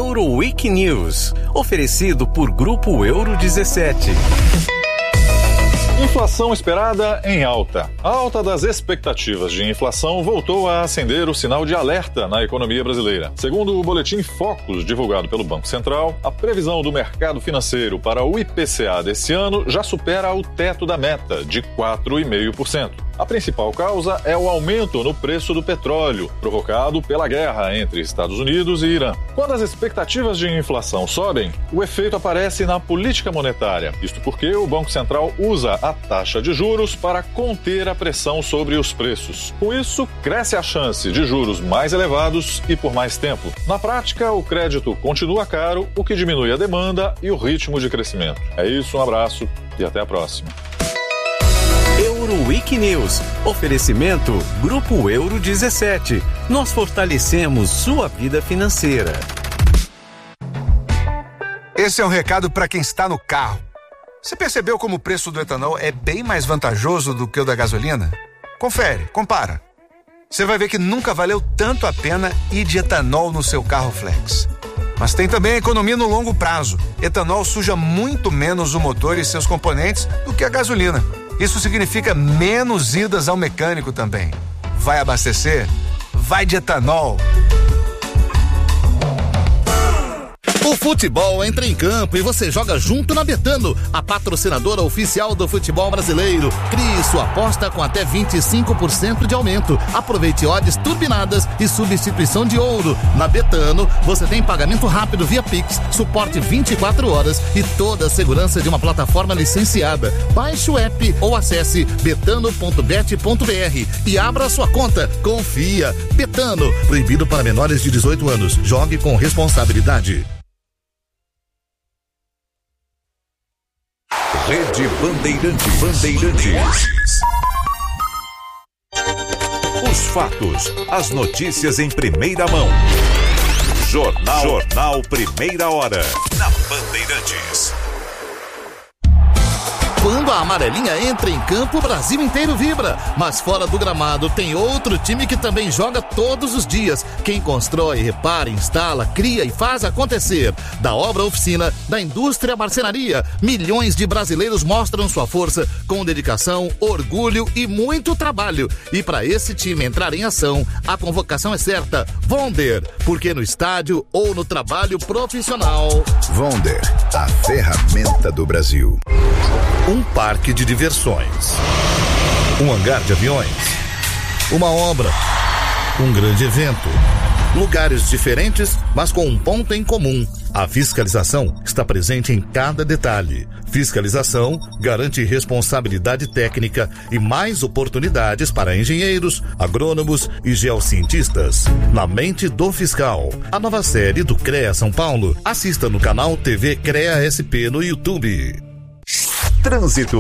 Euroweek News, oferecido por Grupo Euro 17. Inflação esperada em alta. A alta das expectativas de inflação voltou a acender o sinal de alerta na economia brasileira. Segundo o boletim Focus, divulgado pelo Banco Central, a previsão do mercado financeiro para o IPCA desse ano já supera o teto da meta, de 4,5%. A principal causa é o aumento no preço do petróleo, provocado pela guerra entre Estados Unidos e Irã. Quando as expectativas de inflação sobem, o efeito aparece na política monetária. Isto porque o Banco Central usa a taxa de juros para conter a pressão sobre os preços. Com isso, cresce a chance de juros mais elevados e por mais tempo. Na prática, o crédito continua caro, o que diminui a demanda e o ritmo de crescimento. É isso, um abraço e até a próxima. Euroweek News. Oferecimento Grupo Euro 17. Nós fortalecemos sua vida financeira. Esse é um recado para quem está no carro. Você percebeu como o preço do etanol é bem mais vantajoso do que o da gasolina? Confere, compara. Você vai ver que nunca valeu tanto a pena ir de etanol no seu carro flex. Mas tem também a economia no longo prazo. Etanol suja muito menos o motor e seus componentes do que a gasolina. Isso significa menos idas ao mecânico também. Vai abastecer? Vai de etanol. O futebol entra em campo e você joga junto na Betano, a patrocinadora oficial do futebol brasileiro. Crie sua aposta com até 25% de aumento. Aproveite odds turbinadas e substituição de ouro. Na Betano, você tem pagamento rápido via Pix, suporte 24 horas e toda a segurança de uma plataforma licenciada. Baixe o app ou acesse betano.bet.br e abra a sua conta. Confia. Betano, proibido para menores de 18 anos. Jogue com responsabilidade. Rede Bandeirantes. Os fatos, as notícias em primeira mão. Jornal Primeira Hora, na Bandeirantes. Quando a amarelinha entra em campo, o Brasil inteiro vibra. Mas fora do gramado tem outro time que também joga todos os dias. Quem constrói, repara, instala, cria e faz acontecer. Da obra à oficina, da indústria à marcenaria, milhões de brasileiros mostram sua força com dedicação, orgulho e muito trabalho. E para esse time entrar em ação, a convocação é certa. Vonder, porque no estádio ou no trabalho profissional. Vonder, a ferramenta do Brasil. Um parque de diversões, um hangar de aviões, uma obra, um grande evento. Lugares diferentes, mas com um ponto em comum. A fiscalização está presente em cada detalhe. Fiscalização garante responsabilidade técnica e mais oportunidades para engenheiros, agrônomos e geocientistas. Na mente do fiscal. A nova série do CREA São Paulo. Assista no canal TV CREA SP no YouTube. Trânsito.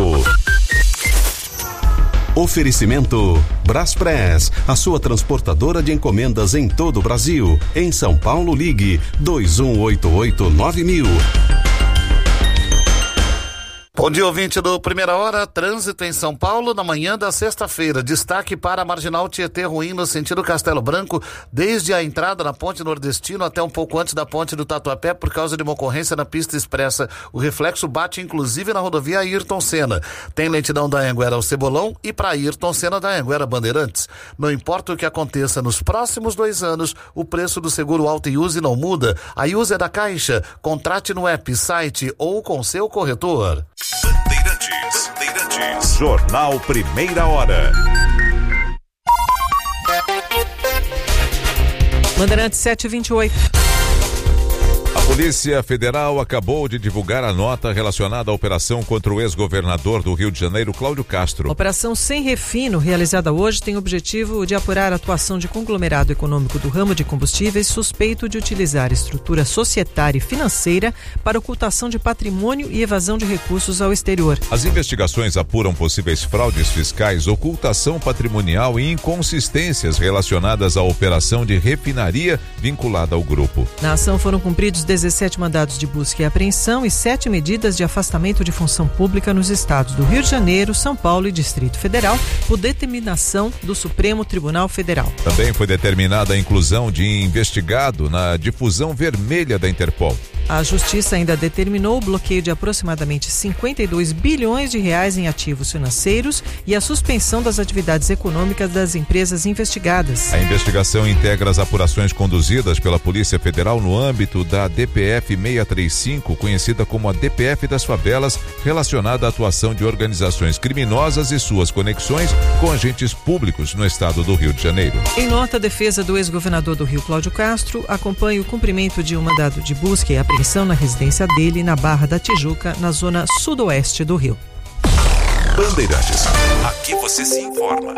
Oferecimento Braspress, a sua transportadora de encomendas em todo o Brasil. Em São Paulo, ligue 2188-9000. Bom dia, ouvinte do Primeira Hora. Trânsito em São Paulo na manhã da sexta-feira. Destaque para a Marginal Tietê ruim no sentido Castelo Branco, desde a entrada na Ponte Nordestino até um pouco antes da Ponte do Tatuapé, por causa de uma ocorrência na pista expressa. O reflexo bate inclusive na rodovia Ayrton Senna. Tem lentidão da Anhanguera ao Cebolão e para Ayrton Senna da Anhanguera Bandeirantes. Não importa o que aconteça nos próximos 2 anos, o preço do seguro Auto Use não muda. A Use é da Caixa. Contrate no app, site ou com seu corretor. Bandeirantes. Jornal Primeira Hora. Bandeirantes 728. A Polícia Federal acabou de divulgar a nota relacionada à operação contra o ex-governador do Rio de Janeiro, Cláudio Castro. A operação Sem Refino, realizada hoje, tem o objetivo de apurar a atuação de conglomerado econômico do ramo de combustíveis suspeito de utilizar estrutura societária e financeira para ocultação de patrimônio e evasão de recursos ao exterior. As investigações apuram possíveis fraudes fiscais, ocultação patrimonial e inconsistências relacionadas à operação de refinaria vinculada ao grupo. Na ação foram cumpridos 19 17 mandados de busca e apreensão e 7 medidas de afastamento de função pública nos estados do Rio de Janeiro, São Paulo e Distrito Federal, por determinação do Supremo Tribunal Federal. Também foi determinada a inclusão de investigado na difusão vermelha da Interpol. A Justiça ainda determinou o bloqueio de aproximadamente 52 bilhões de reais em ativos financeiros e a suspensão das atividades econômicas das empresas investigadas. A investigação integra as apurações conduzidas pela Polícia Federal no âmbito da DPF 635, conhecida como a DPF das favelas, relacionada à atuação de organizações criminosas e suas conexões com agentes públicos no estado do Rio de Janeiro. Em nota, a defesa do ex-governador do Rio, Cláudio Castro, acompanha o cumprimento de um mandado de busca e apreensão na residência dele na Barra da Tijuca, na zona sudoeste do Rio. Bandeirantes, aqui você se informa.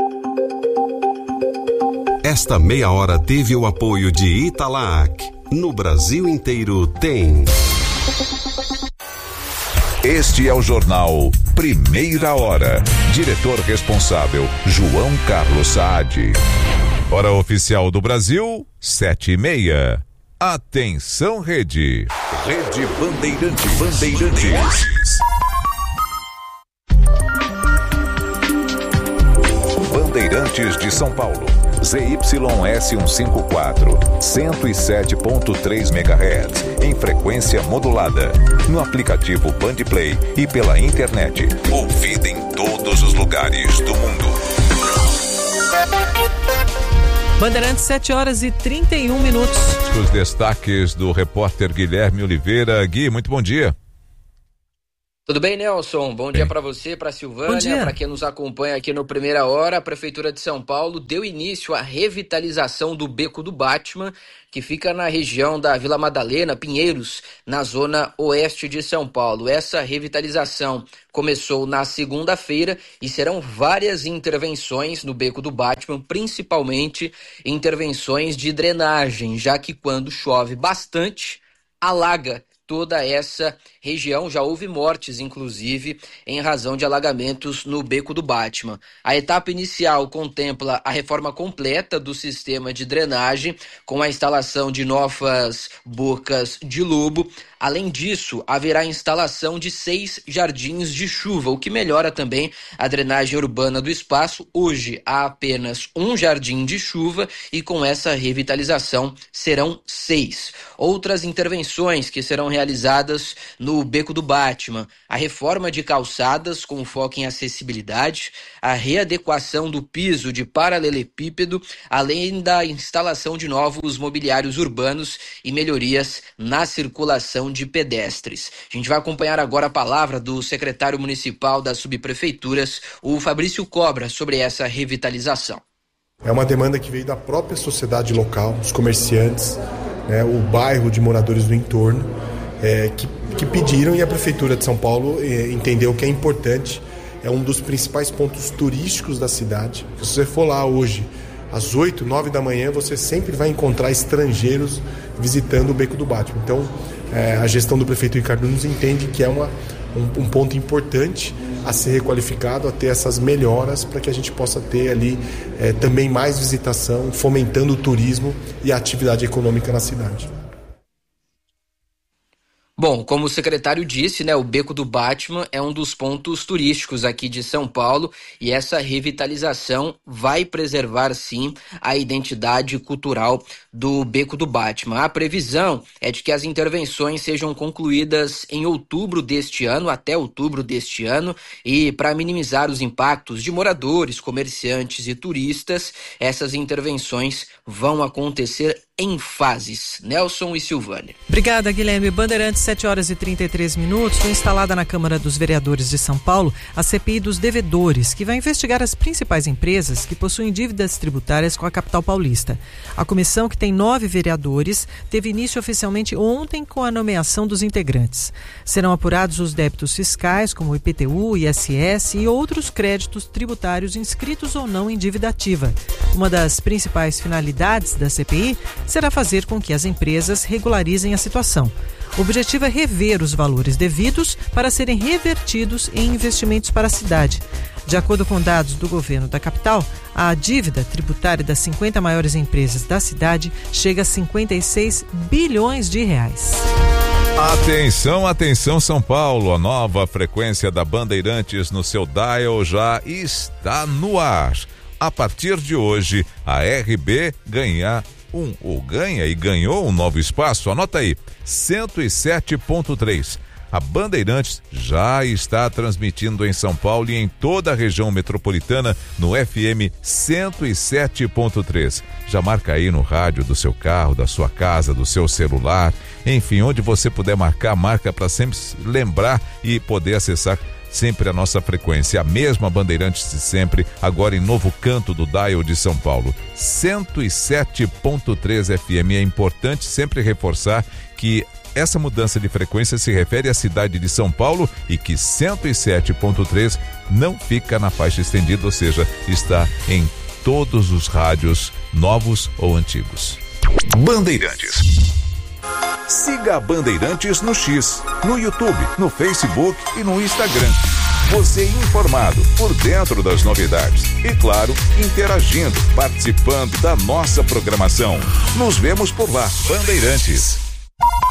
Esta meia hora teve o apoio de Italac. No Brasil inteiro tem. Este é o jornal Primeira Hora. Diretor responsável, João Carlos Saad. Hora oficial do Brasil, 7:30. Atenção, Rede. Rede Bandeirantes. Bandeirantes de São Paulo. ZYS 154, 107.3 MHz, em frequência modulada. No aplicativo Bandplay e pela internet. Ouvida em todos os lugares do mundo. Bandeirantes, 7h31. Os destaques do repórter Guilherme Oliveira. Gui, muito bom dia. Tudo bem, Nelson? Bom dia para você, para Silvânia, para quem nos acompanha aqui no Primeira Hora. A Prefeitura de São Paulo deu início à revitalização do Beco do Batman, que fica na região da Vila Madalena, Pinheiros, na zona oeste de São Paulo. Essa revitalização começou na segunda-feira e serão várias intervenções no Beco do Batman, principalmente intervenções de drenagem, já que quando chove bastante, alaga toda essa região. Já houve mortes, inclusive, em razão de alagamentos no Beco do Batman. A etapa inicial contempla a reforma completa do sistema de drenagem, com a instalação de novas bocas de lobo. Além disso, haverá a instalação de 6 jardins de chuva, o que melhora também a drenagem urbana do espaço. Hoje há apenas um jardim de chuva e com essa revitalização serão 6. Outras intervenções que serão realizadas no Beco do Batman: a reforma de calçadas com foco em acessibilidade, a readequação do piso de paralelepípedo, além da instalação de novos mobiliários urbanos e melhorias na circulação de pedestres. A gente vai acompanhar agora a palavra do secretário municipal das subprefeituras, o Fabrício Cobra, sobre essa revitalização. É uma demanda que veio da própria sociedade local, os comerciantes, o bairro de moradores do entorno, que pediram, e a Prefeitura de São Paulo entendeu que é importante. É um dos principais pontos turísticos da cidade. Se você for lá hoje, às 8, 9 da manhã, você sempre vai encontrar estrangeiros visitando o Beco do Batman. Então, a gestão do prefeito Ricardo Nunes entende que é um ponto importante a ser requalificado, a ter essas melhoras para que a gente possa ter ali também mais visitação, fomentando o turismo e a atividade econômica na cidade. Bom, como o secretário disse, o Beco do Batman é um dos pontos turísticos aqui de São Paulo e essa revitalização vai preservar, sim, a identidade cultural do Beco do Batman. A previsão é de que as intervenções sejam concluídas em outubro deste ano, até outubro deste ano, e para minimizar os impactos de moradores, comerciantes e turistas, essas intervenções vão acontecer em fases. Nelson e Silvânia. Obrigada, Guilherme. Bandeirantes, 7h33. Foi instalada na Câmara dos Vereadores de São Paulo a CPI dos devedores, que vai investigar as principais empresas que possuem dívidas tributárias com a capital paulista. A comissão, que tem 9 vereadores, teve início oficialmente ontem com a nomeação dos integrantes. Serão apurados os débitos fiscais, como o IPTU, ISS e outros créditos tributários inscritos ou não em dívida ativa. Uma das principais finalidades da CPI será fazer com que as empresas regularizem a situação. O objetivo é rever os valores devidos para serem revertidos em investimentos para a cidade. De acordo com dados do governo da capital, a dívida tributária das 50 maiores empresas da cidade chega a 56 bilhões de reais. Atenção, atenção São Paulo, a nova frequência da Bandeirantes no seu dial já está no ar. A partir de hoje, a RB ganhou um novo espaço, anota aí, 107.3. A Bandeirantes já está transmitindo em São Paulo e em toda a região metropolitana no FM 107.3. Já marca aí no rádio do seu carro, da sua casa, do seu celular, enfim, onde você puder marcar, marca para sempre lembrar e poder acessar sempre a nossa frequência, a mesma Bandeirantes de sempre, agora em novo canto do dial de São Paulo, 107.3 FM. É importante sempre reforçar que essa mudança de frequência se refere à cidade de São Paulo e que 107.3 não fica na faixa estendida, ou seja, está em todos os rádios, novos ou antigos. Bandeirantes. Siga a Bandeirantes no X, no YouTube, no Facebook e no Instagram. Você informado, por dentro das novidades e, claro, interagindo, participando da nossa programação. Nos vemos por lá. Bandeirantes.